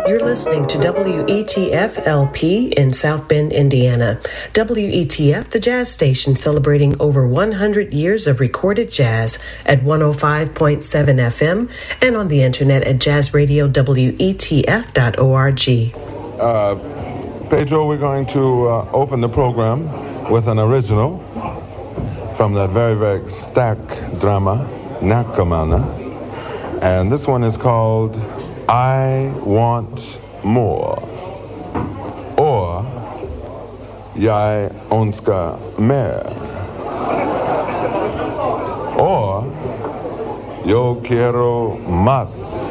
You're listening to WETF LP in South Bend, Indiana. WETF, the jazz station celebrating over 100 years of recorded jazz at 105.7 FM and on the internet at jazzradiowetf.org. Pedro, we're going to open the program with an original from that very, very stacked drama, Nakamana. And this one is called I Want More, or Jeg Ønsker Mer, or Yo Quiero Más.